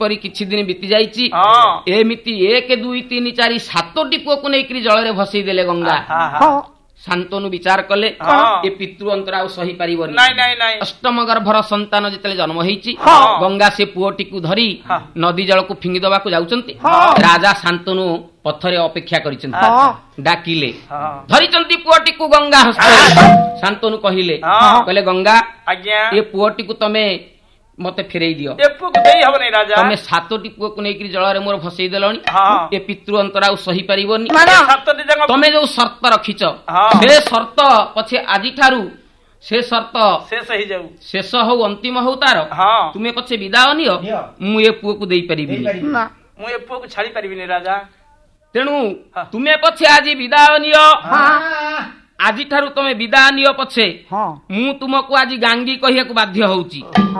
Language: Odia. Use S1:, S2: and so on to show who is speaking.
S1: ଏହିପରି କିଛି ଦିନ ବିତି ଯାଇଛି। ଏମିତି 1 2 3 4 7ଟି ପୁଅକୁ ନେଇକରି ଜଳରେ ଭସେଇ ଦେଲେ ଗଙ୍ଗା। ଶାନ୍ତନୁ ବିଚାର କଲେ ଏ ପିତୃ ଅନ୍ତର ଆଉ ସହି ପାରିବନି। ଅଷ୍ଟମ ଗର୍ଭର ସନ୍ତାନ ଯେତେବେଳେ ଜନ୍ମ ହେଇଛି ଗଙ୍ଗା ସେ ପୁଅଟିକୁ ଧରି ନଦୀ ଜଳକୁ ଫିଙ୍ଗି ଦେବାକୁ ଯାଉଛନ୍ତି। ରାଜା ଶାନ୍ତନୁ ପଥରେ ଅପେକ୍ଷା କରିଛନ୍ତି। ଡାକିଲେ ଧରିଛନ୍ତି ପୁଅଟିକୁ ଗଙ୍ଗା ହସ୍ତରେ। ଶାନ୍ତନୁ କହିଲେ ଗଙ୍ଗା ଏ ପୁଅଟିକୁ ତମେ ମତେ ଫେରେଇ ଦିଅ। ତମେ 7ଟି ପୁଅକୁ ନେଇକରି ଜଳରେ ମୋର ଭସେଇ ଦେଲଣି। ଏ ପିତୃ ଅନ୍ତର ଆଉ ସହି ପାରିବନି। ତମେ ଯୋଉ ସର୍ତ୍ତ ରଖିଛ ସେ ସର୍ତ୍ତ ପଛେ ଆଜିଠାରୁ ସେ ସର୍ତ୍ତ ଶେଷ ହଉ ଅନ୍ତିମ ହଉ ତାର ତୁମେ ପଛେ ବିଦାୟ ନିଅ। ମୁଁ ଏ ପୁଅକୁ ଦେଇପାରିବିନି।
S2: ମୁଁ ଏ ପୁଅକୁ ଛାଡି ପାରିବିନି ରାଜା।
S1: ତେଣୁ ତୁମେ ପଛେ ଆଜି ବିଦାୟ ନିଅ। ଆଜିଠାରୁ ତମେ ବିଦାୟ ନିଅ ପଛେ ମୁଁ ତୁମକୁ ଆଜି ଗାଙ୍ଗୀ କହିବାକୁ ବାଧ୍ୟ ହଉଛି।